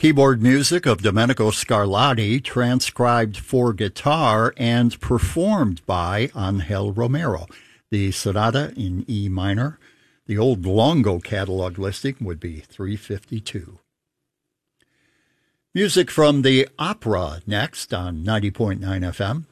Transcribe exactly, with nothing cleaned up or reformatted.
Keyboard music of Domenico Scarlatti, transcribed for guitar and performed by Angel Romero. The sonata in E minor. The old Longo catalog listing would be three fifty-two. Music from the opera next on ninety point nine F M.